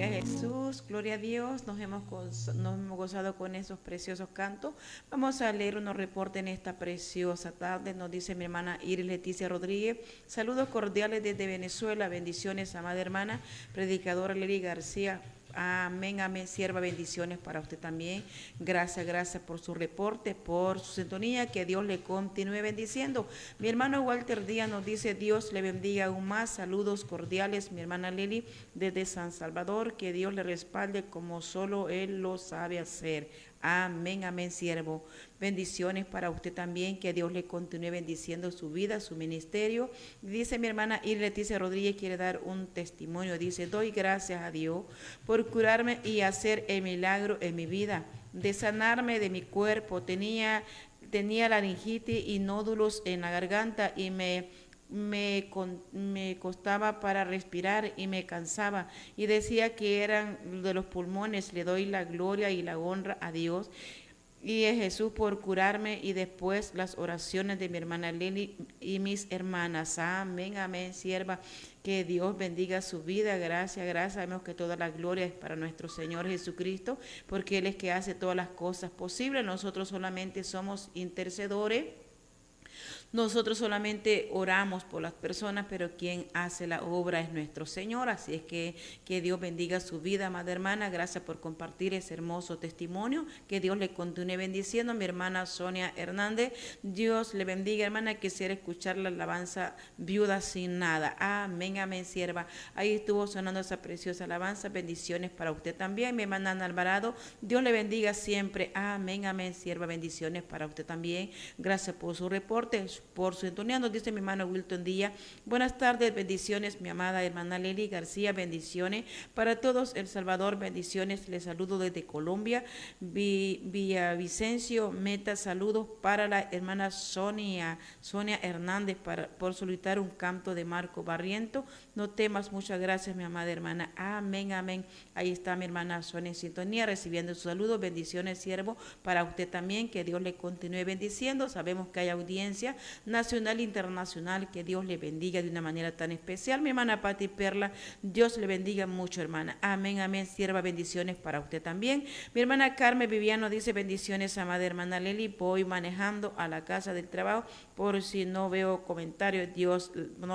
Gloria a Jesús, gloria a Dios. Nos hemos gozado con esos preciosos cantos. Vamos a leer unos reportes en esta preciosa tarde. Nos dice mi hermana Iris Leticia Rodríguez. Saludos cordiales desde Venezuela. Bendiciones, amada hermana, predicadora Lely García. Amén, amén, sierva, bendiciones para usted también. Gracias, gracias por su reporte, por su sintonía, que Dios le continúe bendiciendo. Mi hermano Walter Díaz nos dice, Dios le bendiga aún más. Saludos cordiales, mi hermana Lely, desde San Salvador, que Dios le respalde como solo Él lo sabe hacer. Amén, amén, siervo. Bendiciones para usted también, que Dios le continúe bendiciendo su vida, su ministerio. Dice mi hermana Iris Leticia Rodríguez, quiere dar un testimonio. Dice, doy gracias a Dios por curarme y hacer el milagro en mi vida, de sanarme de mi cuerpo. Tenía laringitis y nódulos en la garganta y me costaba para respirar y me cansaba y decía que eran de los pulmones. Le doy la gloria y la honra a Dios y a Jesús por curarme, y después las oraciones de mi hermana Lely y mis hermanas. Amén, amén, sierva. Que Dios bendiga su vida. Gracias, gracias. Sabemos que toda la gloria es para nuestro Señor Jesucristo, porque Él es que hace todas las cosas posibles. Nosotros solamente somos intercedores. Nosotros solamente oramos por las personas, pero quien hace la obra es nuestro Señor. Así es que Dios bendiga su vida, amada hermana. Gracias por compartir ese hermoso testimonio. Que Dios le continúe bendiciendo. Mi hermana Sonia Hernández, Dios le bendiga, hermana. Quisiera escuchar la alabanza Viuda sin nada. Amén, amén, sierva. Ahí estuvo sonando esa preciosa alabanza. Bendiciones para usted también. Mi hermana Ana Alvarado, Dios le bendiga siempre. Amén, amén, sierva. Bendiciones para usted también. Gracias por su reporte, por su sintonía. Nos dice mi hermano Wilton Díaz, buenas tardes, bendiciones, mi amada hermana Lely García, bendiciones para todos El Salvador, bendiciones, les saludo desde Colombia, Villavicencio Meta, saludos para la hermana Sonia Hernández por solicitar un canto de Marco Barriento. No temas, muchas gracias, mi amada hermana. Amén, amén. Ahí está mi hermana Sonia en sintonía, recibiendo sus saludos, bendiciones, siervo, para usted también, que Dios le continúe bendiciendo. Sabemos que hay audiencia nacional e internacional, que Dios le bendiga de una manera tan especial. Mi hermana Pati Perla, Dios le bendiga mucho, hermana. Amén, amén, sierva, bendiciones para usted también. Mi hermana Carmen Viviano dice, bendiciones, amada hermana Lely, voy manejando a la casa del trabajo, por si no veo comentarios, Dios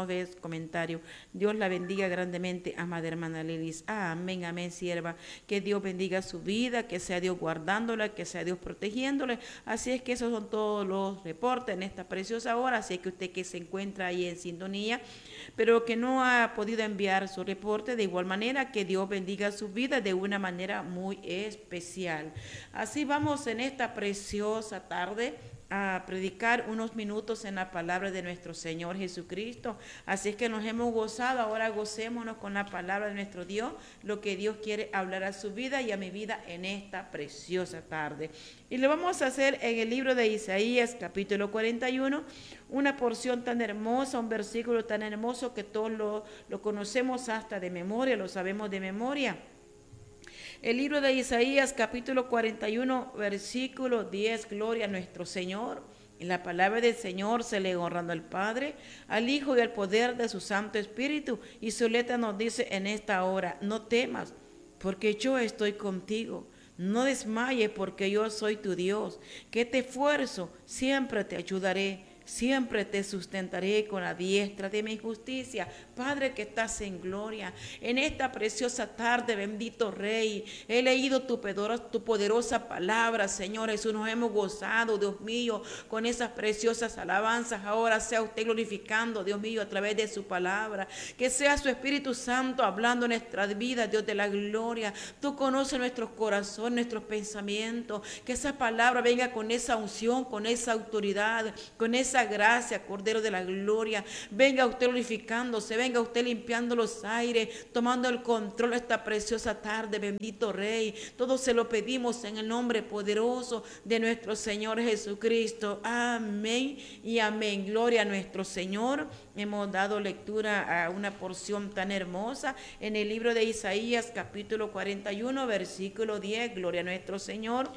la bendiga grandemente, amada hermana Lely. Amén, amén, sierva, que Dios bendiga su vida, que sea Dios guardándola, que sea Dios protegiéndole. Así es que esos son todos los reportes en esta preciosa hora. Así que usted que se encuentra ahí en sintonía, pero que no ha podido enviar su reporte, de igual manera, que Dios bendiga su vida de una manera muy especial. Así vamos en esta preciosa tarde a predicar unos minutos en la palabra de nuestro Señor Jesucristo. Así es que nos hemos gozado, ahora gocémonos con la palabra de nuestro Dios, lo que Dios quiere hablar a su vida y a mi vida en esta preciosa tarde. Y lo vamos a hacer en el libro de Isaías, capítulo 41, una porción tan hermosa, un versículo tan hermoso que todos lo conocemos hasta de memoria, lo sabemos de memoria. El libro de Isaías, capítulo 41, versículo 10, gloria a nuestro Señor. En la palabra del Señor se le honrando al Padre, al Hijo y al poder de su Santo Espíritu. Y su letra nos dice en esta hora, no temas, porque yo estoy contigo. No desmayes, porque yo soy tu Dios, que te esfuerzo, siempre te ayudaré. Siempre te sustentaré con la diestra de mi justicia. Padre que estás en gloria, en esta preciosa tarde, bendito Rey, he leído tu poderosa palabra, Señor Jesús. Nos hemos gozado, Dios mío, con esas preciosas alabanzas. Ahora sea usted glorificando, Dios mío, a través de su palabra. Que sea su Espíritu Santo hablando en nuestras vidas, Dios de la gloria. Tú conoces nuestros corazones, nuestros pensamientos. Que esa palabra venga con esa unción, con esa autoridad, con esa gracia, Cordero de la gloria. Venga usted glorificándose, venga usted limpiando los aires, tomando el control esta preciosa tarde, bendito Rey. Todo se lo pedimos en el nombre poderoso de nuestro Señor Jesucristo. Amén y amén. Gloria a nuestro Señor. Hemos dado lectura a una porción tan hermosa en el libro de Isaías, capítulo 41, versículo 10. Gloria a nuestro Señor.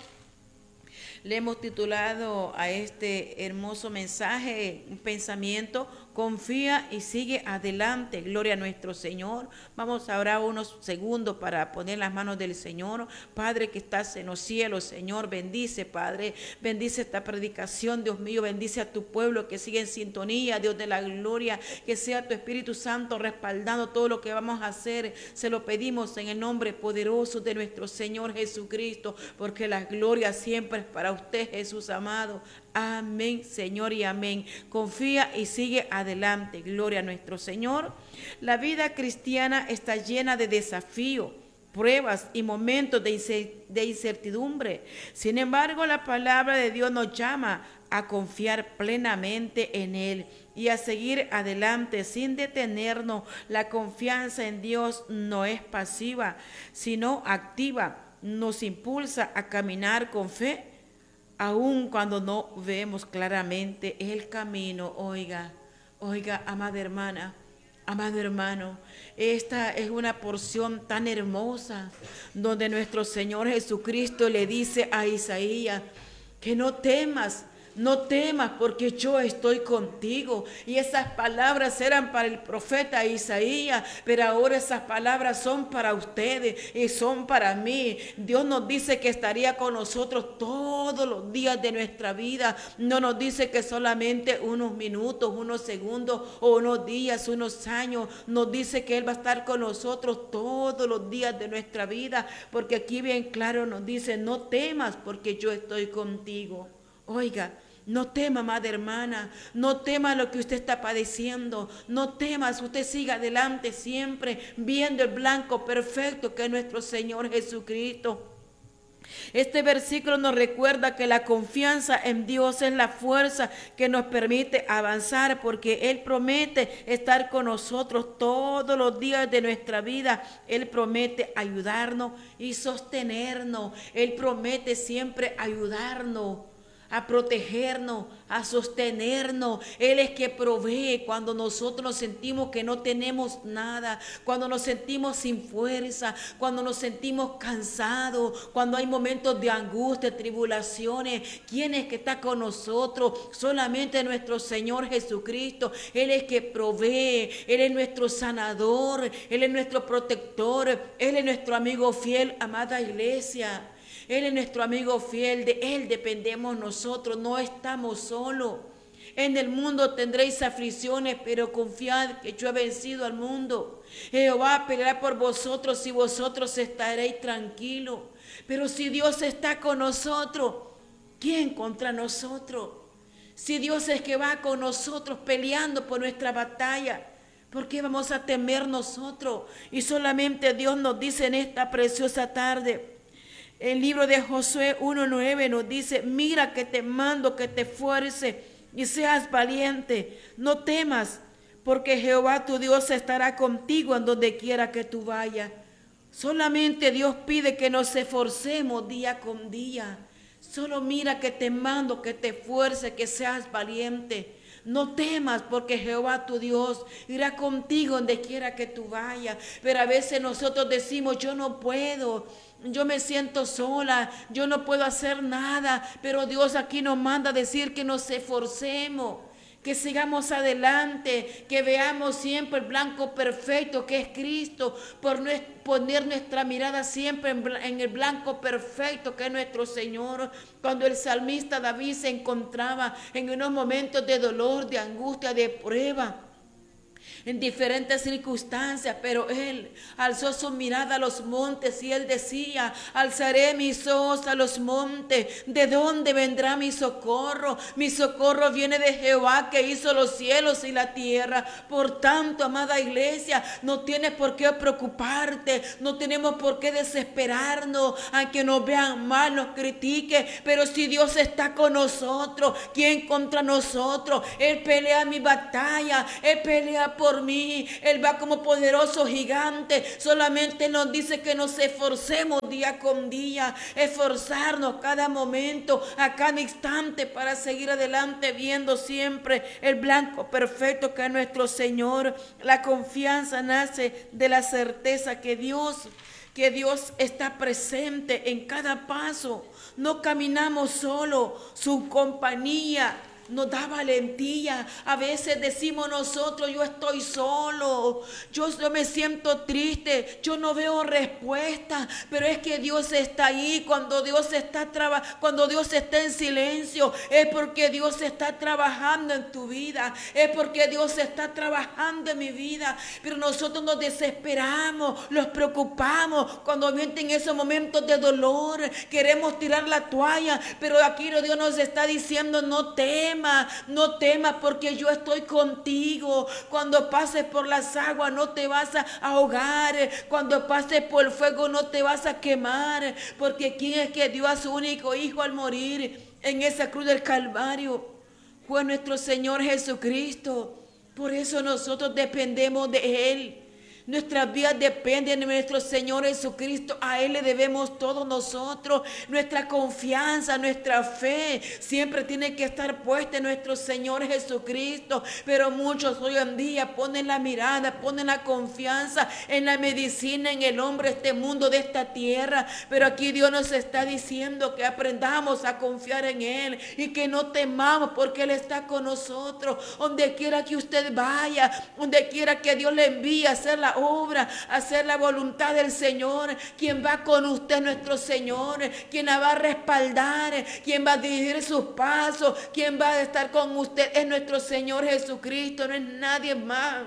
Le hemos titulado a este hermoso mensaje, un pensamiento Confía y sigue adelante. Gloria a nuestro Señor. Vamos a orar unos segundos para poner las manos del Señor. Padre que estás en los cielos, Señor, bendice, Padre. Bendice esta predicación, Dios mío. Bendice a tu pueblo que sigue en sintonía, Dios de la gloria. Que sea tu Espíritu Santo respaldando todo lo que vamos a hacer. Se lo pedimos en el nombre poderoso de nuestro Señor Jesucristo, porque la gloria siempre es para usted, Jesús amado. Amén, Señor, y amén. Confía y sigue adelante. Gloria a nuestro Señor. La vida cristiana está llena de desafíos, pruebas y momentos de incertidumbre. Sin embargo, la palabra de Dios nos llama a confiar plenamente en Él y a seguir adelante sin detenernos. La confianza en Dios no es pasiva, sino activa. Nos impulsa a caminar con fe, aun cuando no vemos claramente el camino. Oiga, amada hermana, amado hermano, esta es una porción tan hermosa donde nuestro Señor Jesucristo le dice a Isaías que no temas. No temas porque yo estoy contigo. Y esas palabras eran para el profeta Isaías, pero ahora esas palabras son para ustedes y son para mí. Dios nos dice que estaría con nosotros todos los días de nuestra vida. No nos dice que solamente unos minutos, unos segundos o unos días, unos años. Nos dice que Él va a estar con nosotros todos los días de nuestra vida, porque aquí bien claro nos dice: no temas porque yo estoy contigo. Oiga, no tema, amada hermana, no tema lo que usted está padeciendo, no temas, usted siga adelante siempre viendo el blanco perfecto que es nuestro Señor Jesucristo. Este versículo nos recuerda que la confianza en Dios es la fuerza que nos permite avanzar, porque Él promete estar con nosotros todos los días de nuestra vida. Él promete ayudarnos y sostenernos. Él promete siempre ayudarnos, a protegernos, a sostenernos. Él es que provee cuando nosotros nos sentimos que no tenemos nada, cuando nos sentimos sin fuerza, cuando nos sentimos cansados, cuando hay momentos de angustia, tribulaciones. ¿Quién es que está con nosotros? Solamente nuestro Señor Jesucristo. Él es que provee, Él es nuestro sanador, Él es nuestro protector, Él es nuestro amigo fiel, amada iglesia. Él es nuestro amigo fiel, de Él dependemos nosotros, no estamos solos. En el mundo tendréis aflicciones, pero confiad que yo he vencido al mundo. Jehová peleará por vosotros y vosotros estaréis tranquilos. Pero si Dios está con nosotros, ¿quién contra nosotros? Si Dios es que va con nosotros peleando por nuestra batalla, ¿por qué vamos a temer nosotros? Y solamente Dios nos dice en esta preciosa tarde. El libro de Josué 1:9 nos dice: mira que te mando que te esfuerces y seas valiente. No temas, porque Jehová tu Dios estará contigo en donde quiera que tú vayas. Solamente Dios pide que nos esforcemos día con día. Solo mira que te mando que te esfuerces, que seas valiente. No temas, porque Jehová tu Dios irá contigo donde quiera que tú vayas. Pero a veces nosotros decimos: yo no puedo, yo me siento sola, yo no puedo hacer nada. Pero Dios aquí nos manda a decir que nos esforcemos, que sigamos adelante, que veamos siempre el blanco perfecto que es Cristo, por poner nuestra mirada siempre en el blanco perfecto que es nuestro Señor. Cuando el salmista David se encontraba en unos momentos de dolor, de angustia, de prueba, en diferentes circunstancias, pero él alzó su mirada a los montes y él decía: alzaré mis ojos a los montes, ¿de dónde vendrá mi socorro? Mi socorro viene de Jehová, que hizo los cielos y la tierra. Por tanto, amada iglesia, no tienes por qué preocuparte, no tenemos por qué desesperarnos, aunque nos vean mal, nos critiquen. Pero si Dios está con nosotros, ¿quién contra nosotros? Él pelea mi batalla, Él pelea por mí, Él va como poderoso gigante. Solamente nos dice que nos esforcemos día con día, esforzarnos cada momento, a cada instante, para seguir adelante viendo siempre el blanco perfecto que es nuestro Señor. La confianza nace de la certeza que Dios está presente en cada paso. No caminamos solo, su compañía nos da valentía. A veces decimos nosotros, yo estoy solo, yo me siento triste, yo no veo respuesta, pero es que Dios está ahí. Cuando Dios está en silencio, es porque Dios está trabajando en tu vida, es porque Dios está trabajando en mi vida. Pero nosotros nos desesperamos, nos preocupamos cuando vienen esos momentos de dolor, queremos tirar la toalla. Pero aquí Dios nos está diciendo, no temas, porque yo estoy contigo. Cuando pases por las aguas no te vas a ahogar, cuando pases por el fuego no te vas a quemar, porque ¿quién es que dio a su único hijo al morir en esa cruz del Calvario? Fue nuestro Señor Jesucristo. Por eso nosotros dependemos de Él. Nuestras vidas dependen de nuestro Señor Jesucristo. A Él le debemos todo nosotros. Nuestra confianza, nuestra fe siempre tiene que estar puesta en nuestro Señor Jesucristo. Pero muchos hoy en día ponen la mirada, ponen la confianza en la medicina, en el hombre, este mundo, de esta tierra. Pero aquí Dios nos está diciendo que aprendamos a confiar en Él y que no temamos, porque Él está con nosotros. Donde quiera que usted vaya, donde quiera que Dios le envíe a hacer la obra, hacer la voluntad del Señor, quien va con usted, nuestro Señor, quien la va a respaldar, quien va a dirigir sus pasos, quien va a estar con usted es nuestro Señor Jesucristo, no es nadie más.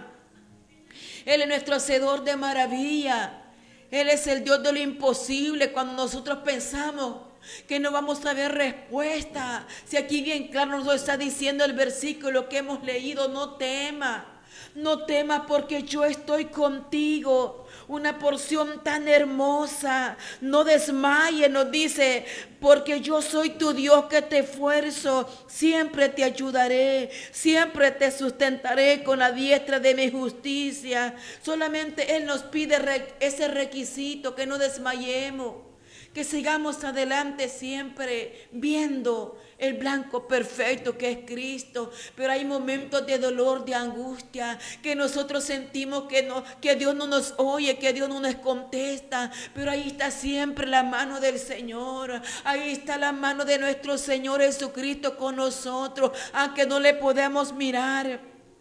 Él es nuestro hacedor de maravilla. Él es el Dios de lo imposible. Cuando nosotros pensamos que no vamos a ver respuesta, si aquí bien claro nos lo está diciendo el versículo que hemos leído, no temas. No temas, porque yo estoy contigo. Una porción tan hermosa. No desmayes, nos dice, porque yo soy tu Dios que te esfuerzo. Siempre te ayudaré, siempre te sustentaré con la diestra de mi justicia. Solamente Él nos pide ese requisito, que no desmayemos, que sigamos adelante siempre viendo el blanco perfecto que es Cristo. Pero hay momentos de dolor, de angustia, que nosotros sentimos que Dios no nos oye, que Dios no nos contesta. Pero ahí está siempre la mano del Señor. Ahí está la mano de nuestro Señor Jesucristo con nosotros. Aunque no le podamos mirar,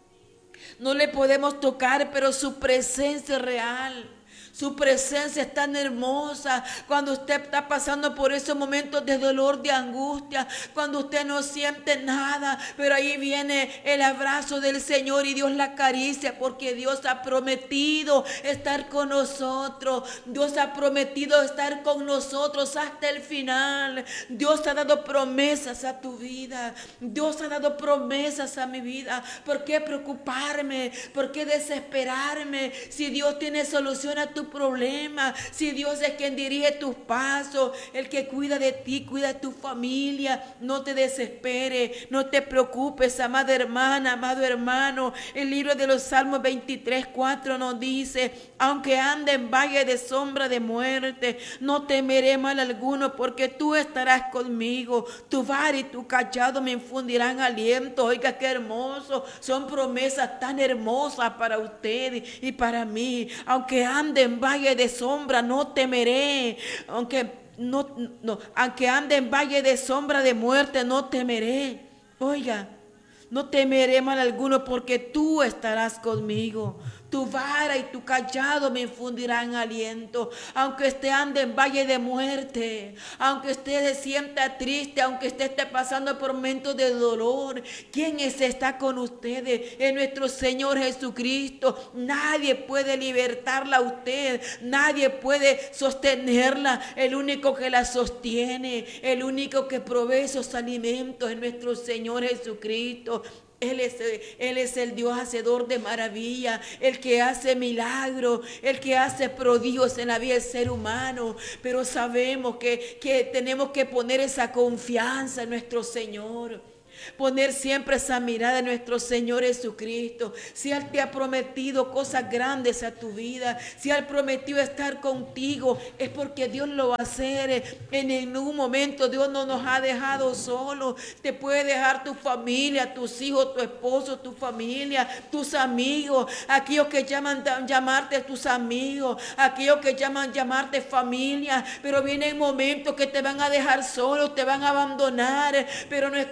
no le podemos tocar, pero su presencia es real. Su presencia es tan hermosa. Cuando usted está pasando por esos momentos de dolor, de angustia, cuando usted no siente nada, pero ahí viene el abrazo del Señor y Dios la acaricia, porque Dios ha prometido estar con nosotros. Dios ha prometido estar con nosotros hasta el final. Dios ha dado promesas a tu vida. Dios ha dado promesas a mi vida. ¿Por qué preocuparme? ¿Por qué desesperarme? Si Dios tiene solución a tu problema, si Dios es quien dirige tus pasos, el que cuida de ti, cuida de tu familia. No te desesperes, no te preocupes, amada hermana, amado hermano. El libro de los Salmos 23:4 nos dice: aunque ande en valle de sombra de muerte, no temeré mal alguno, porque tú estarás conmigo. Tu vara y tu cayado me infundirán aliento. Oiga, qué hermoso. Son promesas tan hermosas para usted y para mí. Aunque ande en valle de sombra, no temeré. Aunque ande en valle de sombra de muerte, no temeré. Oiga, no temeré mal alguno, porque tú estarás conmigo. Tu vara y tu cayado me infundirán aliento. Aunque usted ande en valle de muerte, aunque usted se sienta triste, aunque usted esté pasando por momentos de dolor, ¿quién está con ustedes? Es nuestro Señor Jesucristo. Nadie puede libertarla a usted, nadie puede sostenerla. El único que la sostiene, el único que provee esos alimentos es nuestro Señor Jesucristo. Él es el Dios hacedor de maravilla, el que hace milagros, el que hace prodigios en la vida del ser humano. Pero sabemos que tenemos que poner esa confianza en nuestro Señor. Poner siempre esa mirada en nuestro Señor Jesucristo. Si Él te ha prometido cosas grandes a tu vida, si Él ha prometido estar contigo, es porque Dios lo va a hacer. En ningún momento Dios no nos ha dejado solos. Te puede dejar tu familia, tus hijos, tu esposo, tu familia, tus amigos, aquellos que llaman llamarte tus amigos, aquellos que llaman llamarte familia. Pero vienen momentos que te van a dejar solos, te van a abandonar. Pero nuestro Señor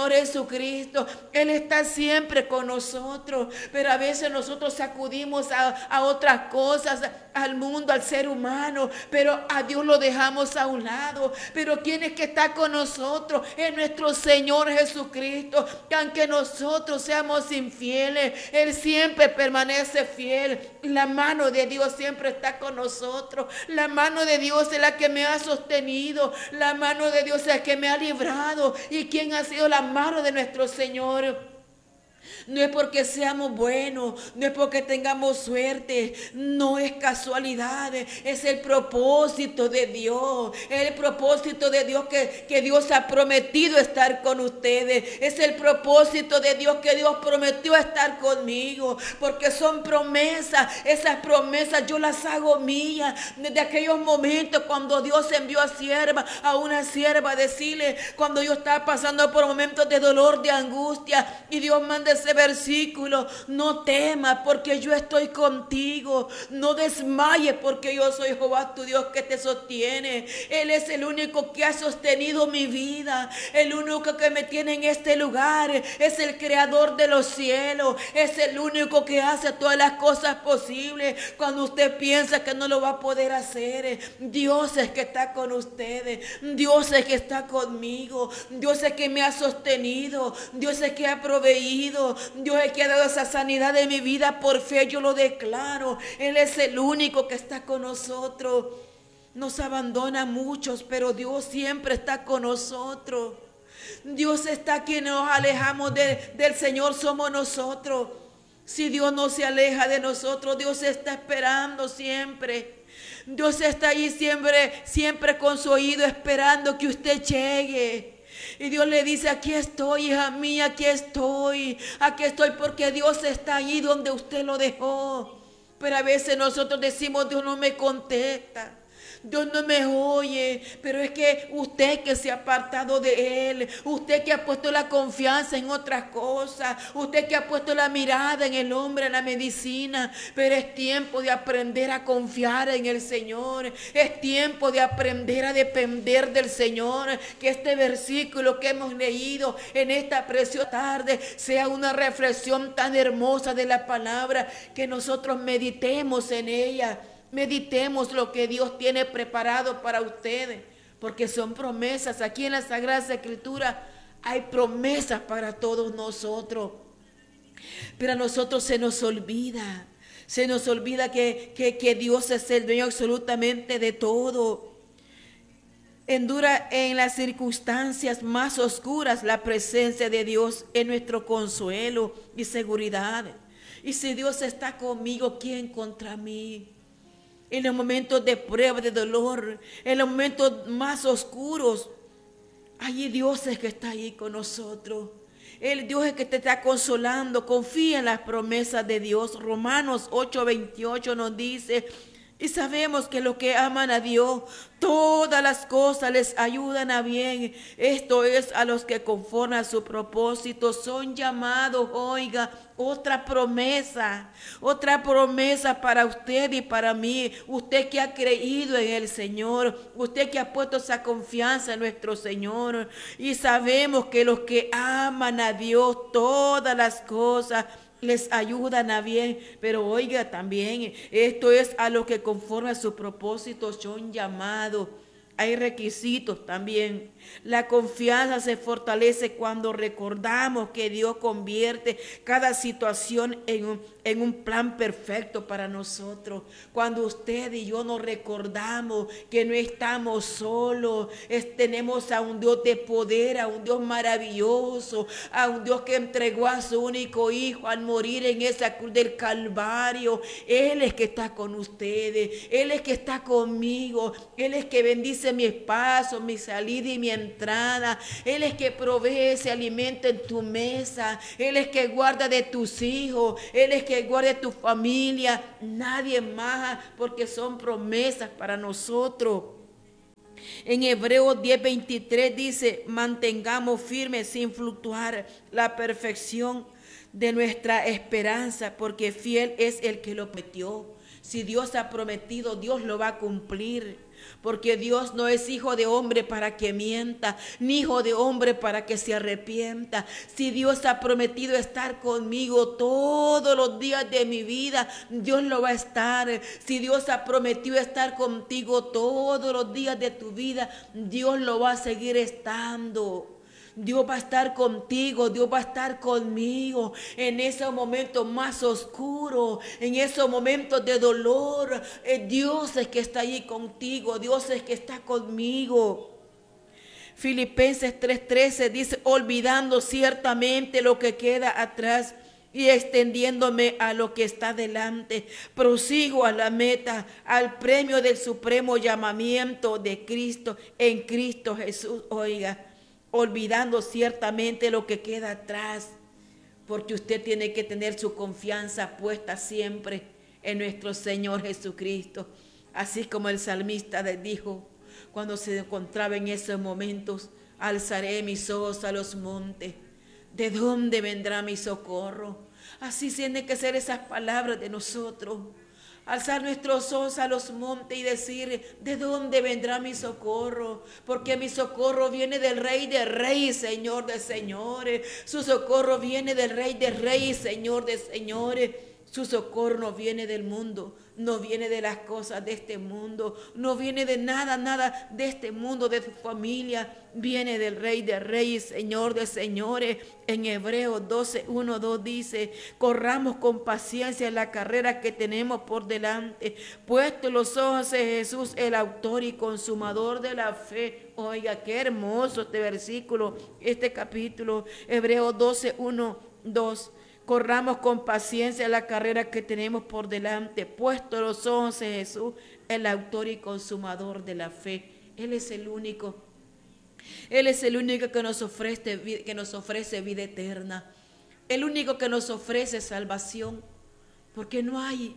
Señor Jesucristo. Él está siempre con nosotros, pero a veces nosotros acudimos a otras cosas, al mundo, al ser humano, pero a Dios lo dejamos a un lado. Pero ¿quién es que está con nosotros? Es nuestro Señor Jesucristo, que aunque nosotros seamos infieles, Él siempre permanece fiel. La mano de Dios siempre está con nosotros. La mano de Dios es la que me ha sostenido. La mano de Dios es la que me ha librado. ¿Y quién ha sido la mano de nuestro Señor? No es porque seamos buenos, no es porque tengamos suerte, no es casualidad, es el propósito de Dios, es el propósito de Dios que Dios ha prometido estar con ustedes, es el propósito de Dios que Dios prometió estar conmigo, porque son promesas, esas promesas yo las hago mías, desde aquellos momentos cuando Dios envió a una sierva, decirle, cuando yo estaba pasando por momentos de dolor, de angustia, y Dios manda ese versículo: no temas porque yo estoy contigo, no desmayes porque yo soy Jehová tu Dios que te sostiene. Él es el único que ha sostenido mi vida, el único que me tiene en este lugar, es el creador de los cielos, es el único que hace todas las cosas posibles. Cuando usted piensa que no lo va a poder hacer, Dios es que está con ustedes, Dios es que está conmigo, Dios es que me ha sostenido, Dios es que ha proveído, Dios es que ha dado esa sanidad de mi vida. Por fe yo lo declaro. Él es el único que está con nosotros. Nos abandona a muchos, pero Dios siempre está con nosotros. Dios está, quien nos alejamos del Señor somos nosotros. Si Dios no se aleja de nosotros, Dios está esperando siempre. Dios está ahí siempre con su oído esperando que usted llegue. Y Dios le dice: aquí estoy, hija mía, aquí estoy porque Dios está ahí donde usted lo dejó. Pero a veces nosotros decimos: Dios no me contesta, Dios no me oye. Pero es que usted que se ha apartado de Él, usted que ha puesto la confianza en otras cosas, usted que ha puesto la mirada en el hombre, en la medicina. Pero es tiempo de aprender a confiar en el Señor, es tiempo de aprender a depender del Señor. Que este versículo que hemos leído en esta preciosa tarde sea una reflexión tan hermosa de la palabra, que nosotros meditemos en ella. Meditemos lo que Dios tiene preparado para ustedes, porque son promesas. Aquí en la Sagrada Escritura hay promesas para todos nosotros. Pero a nosotros se nos olvida que Dios es el dueño absolutamente de todo. Endura en las circunstancias más oscuras. La presencia de Dios es nuestro consuelo y seguridad. Y si Dios está conmigo, ¿quién contra mí? En los momentos de prueba, de dolor, en los momentos más oscuros, allí Dios es que está ahí con nosotros. El Dios es que te está consolando. Confía en las promesas de Dios. Romanos 8:28 nos dice: y sabemos que los que aman a Dios, todas las cosas les ayudan a bien. Esto es, a los que conforme a su propósito son llamados. Oiga, otra promesa para usted y para mí. Usted que ha creído en el Señor, usted que ha puesto esa confianza en nuestro Señor. Y sabemos que los que aman a Dios, todas las cosas les ayudan a bien. Pero oiga también, esto es, a los que conforme a su propósito son llamados. Hay requisitos también. La confianza se fortalece cuando recordamos que Dios convierte cada situación en un plan perfecto para nosotros. Cuando usted y yo nos recordamos que no estamos solos, tenemos a un Dios de poder, a un Dios maravilloso, a un Dios que entregó a su único Hijo al morir en esa cruz del Calvario. Él es que está con ustedes, Él es que está conmigo, Él es que bendice mi paso, mi salida y mi entrada. Él es que provee ese alimento en tu mesa. Él es que guarda de tus hijos. Él es que guarda de tu familia. Nadie más, porque son promesas para nosotros. En Hebreos 10:23 dice: mantengamos firmes sin fluctuar la perfección de nuestra esperanza, porque fiel es el que lo prometió. Si Dios ha prometido, Dios lo va a cumplir. Porque Dios no es hijo de hombre para que mienta, ni hijo de hombre para que se arrepienta. Si Dios ha prometido estar conmigo todos los días de mi vida, Dios lo va a estar. Si Dios ha prometido estar contigo todos los días de tu vida, Dios lo va a seguir estando. Dios va a estar contigo, Dios va a estar conmigo en esos momentos más oscuros, en esos momentos de dolor. Dios es que está allí contigo, Dios es que está conmigo. Filipenses 3:13 dice, olvidando ciertamente lo que queda atrás y extendiéndome a lo que está delante, prosigo a la meta, al premio del supremo llamamiento de Cristo en Cristo Jesús. Oiga, olvidando ciertamente lo que queda atrás, porque usted tiene que tener su confianza puesta siempre en nuestro Señor Jesucristo. Así como el salmista dijo cuando se encontraba en esos momentos, alzaré mis ojos a los montes, ¿de dónde vendrá mi socorro? Así tienen que ser esas palabras de nosotros. Alzar nuestros ojos a los montes y decir, ¿de dónde vendrá mi socorro? Porque mi socorro viene del Rey de Reyes, Señor de Señores. Su socorro viene del Rey de Reyes, Señor de Señores. Su socorro no viene del mundo, no viene de las cosas de este mundo, no viene de nada de este mundo, de tu familia. Viene del Rey de Reyes, Señor de Señores. En Hebreos 12:1-2 dice, corramos con paciencia la carrera que tenemos por delante, puesto los ojos en Jesús, el autor y consumador de la fe. Oiga, qué hermoso este versículo, este capítulo, Hebreos 12:1-2. Corramos con paciencia la carrera que tenemos por delante, puesto los ojos en Jesús, el autor y consumador de la fe. Él es el único. Él es el único que nos ofrece vida eterna. El único que nos ofrece salvación. Porque no hay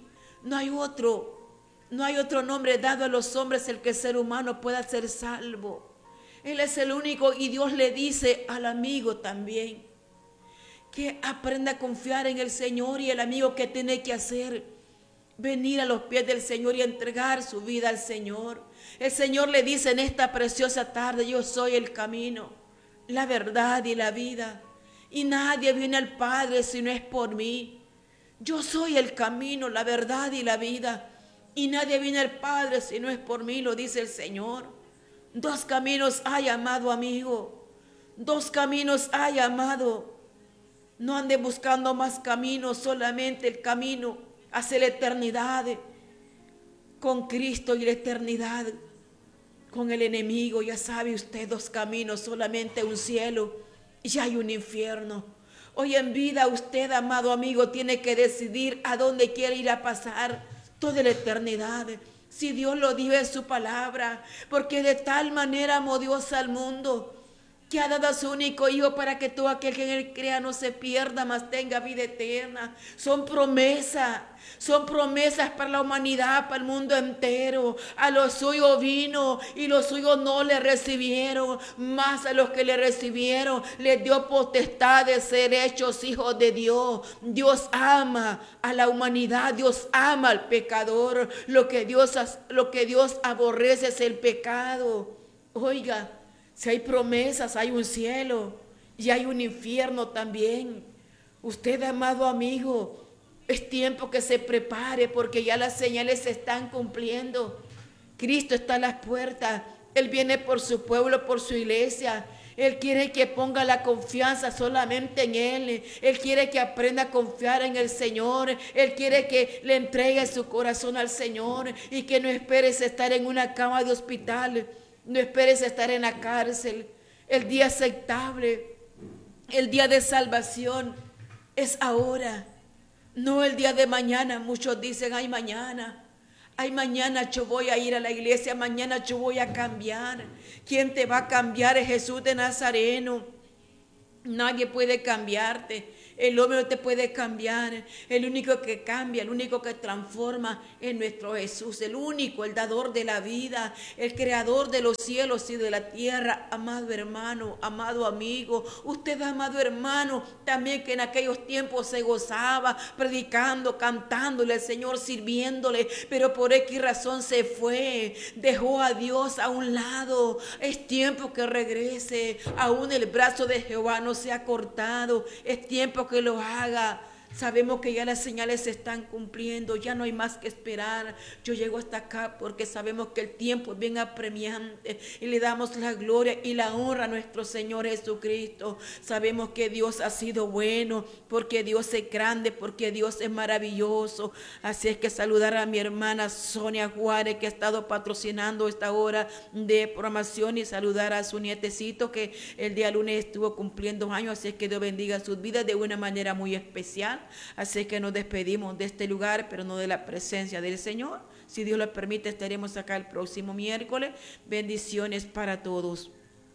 otro nombre dado a los hombres el que el ser humano pueda ser salvo. Él es el único, y Dios le dice al amigo también que aprenda a confiar en el Señor. Y el amigo, ¿qué tiene que hacer? Venir a los pies del Señor y entregar su vida al Señor. El Señor le dice en esta preciosa tarde, yo soy el camino, la verdad y la vida, y nadie viene al Padre si no es por mí. Yo soy el camino, la verdad y la vida, y nadie viene al Padre si no es por mí, lo dice el Señor. Dos caminos hay, amado amigo, dos caminos hay, amado. No ande buscando más caminos, solamente el camino hacia la eternidad con Cristo, y la eternidad con el enemigo. Ya sabe usted, dos caminos, solamente un cielo y hay un infierno. Hoy en vida usted, amado amigo, tiene que decidir a dónde quiere ir a pasar toda la eternidad. Si Dios lo dijo en su palabra, porque de tal manera amó Dios al mundo, que ha dado a su único Hijo para que todo aquel que en él crea no se pierda, mas tenga vida eterna. Son promesas para la humanidad, para el mundo entero. A los suyos vino y los suyos no le recibieron, mas a los que le recibieron les dio potestad de ser hechos hijos de Dios. Dios ama a la humanidad, Dios ama al pecador. Lo que Dios aborrece es el pecado. Oiga, si hay promesas, hay un cielo y hay un infierno también. Usted, amado amigo, es tiempo que se prepare, porque ya las señales se están cumpliendo. Cristo está a las puertas. Él viene por su pueblo, por su iglesia. Él quiere que ponga la confianza solamente en Él. Él quiere que aprenda a confiar en el Señor. Él quiere que le entregue su corazón al Señor y que no esperes estar en una cama de hospital. No esperes estar en la cárcel. El día aceptable, el día de salvación es ahora, no el día de mañana. Muchos dicen, ay mañana yo voy a ir a la iglesia, mañana yo voy a cambiar. ¿Quién te va a cambiar? Es Jesús de Nazareno. Nadie puede cambiarte. El hombre no te puede cambiar. El único que cambia, el único que transforma es nuestro Jesús. El único, el dador de la vida, el creador de los cielos y de la tierra. Amado hermano, amado amigo, usted, amado hermano, también que en aquellos tiempos se gozaba predicando, cantándole al Señor, sirviéndole, pero por X razón se fue, dejó a Dios a un lado. Es tiempo que regrese. Aún el brazo de Jehová no se ha cortado. Es tiempo que lo haga. Sabemos que ya las señales se están cumpliendo, ya no hay más que esperar. Yo llego hasta acá porque sabemos que el tiempo es bien apremiante y le damos la gloria y la honra a nuestro Señor Jesucristo. Sabemos que Dios ha sido bueno, porque Dios es grande, porque Dios es maravilloso. Así es que saludar a mi hermana Sonia Juárez, que ha estado patrocinando esta hora de programación, y saludar a su nietecito que el día lunes estuvo cumpliendo años. Así es que Dios bendiga sus vidas de una manera muy especial. Así que nos despedimos de este lugar, pero no de la presencia del Señor. Si Dios lo permite, estaremos acá el próximo miércoles. Bendiciones para todos.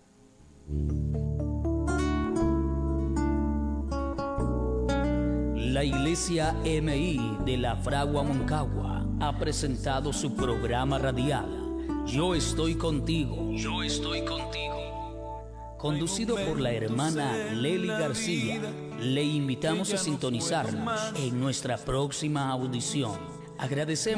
La Iglesia MI de la Fragua Moncagua ha presentado su programa radial Yo Estoy Contigo. Yo Estoy Contigo. Conducido por la hermana Lely García. Le invitamos a sintonizarnos en nuestra próxima audición. Agradecemos